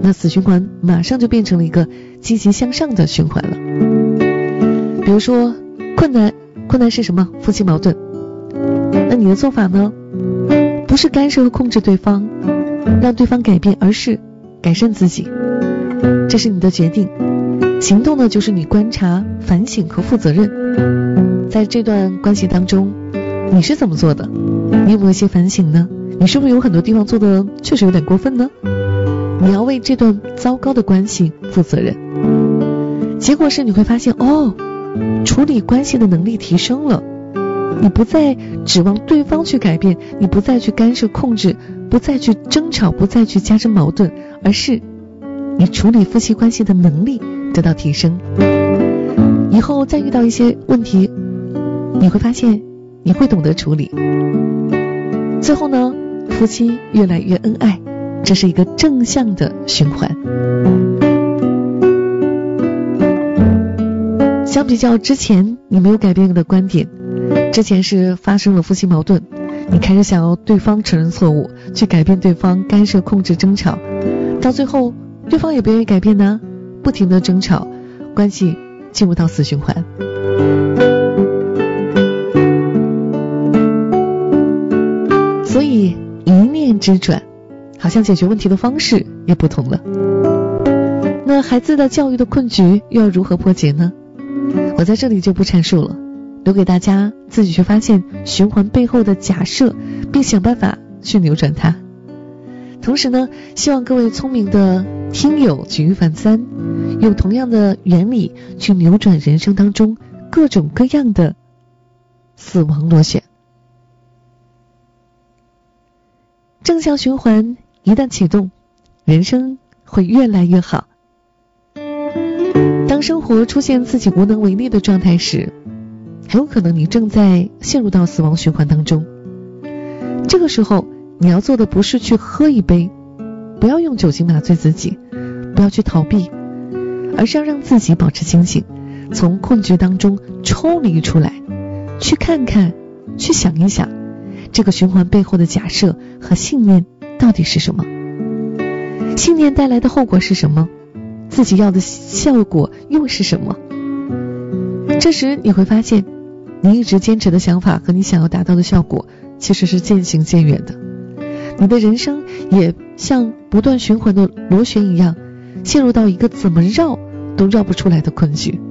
那死循环马上就变成了一个积极向上的循环了。比如说困难是什么？夫妻矛盾。那你的做法呢？不是干涉和控制对方，让对方改变，而是改善自己。这是你的决定。行动呢，就是你观察、反省和负责任。在这段关系当中，你是怎么做的？你有没有一些反省呢？你是不是有很多地方做的确实有点过分呢？你要为这段糟糕的关系负责任。结果是你会发现，处理关系的能力提升了。你不再指望对方去改变，你不再去干涉控制，不再去争吵，不再去加深矛盾，而是你处理夫妻关系的能力得到提升。以后再遇到一些问题，你会发现你会懂得处理。最后呢，夫妻越来越恩爱，这是一个正向的循环。相比较之前你没有改变的观点，之前是发生了夫妻矛盾，你开始想要对方承认错误，去改变对方，干涉控制争吵，到最后对方也不愿意改变呢，不停的争吵，关系进入到死循环。所以一念之转，好像解决问题的方式也不同了。那孩子的教育的困局又要如何破解呢？我在这里就不阐述了，留给大家自己去发现循环背后的假设，并想办法去扭转它。同时呢，希望各位聪明的听友举一反三，用同样的原理去扭转人生当中各种各样的死亡螺旋。正向循环一旦启动，人生会越来越好。当生活出现自己无能为力的状态时，很有可能你正在陷入到死亡循环当中。这个时候你要做的不是去喝一杯，不要用酒精麻醉自己，不要去逃避，而是要让自己保持清醒，从困局当中抽离出来，去看看，去想一想这个循环背后的假设和信念到底是什么，信念带来的后果是什么，自己要的效果又是什么。这时你会发现，你一直坚持的想法和你想要达到的效果其实是渐行渐远的。你的人生也像不断循环的螺旋一样，陷入到一个怎么绕都绕不出来的困局。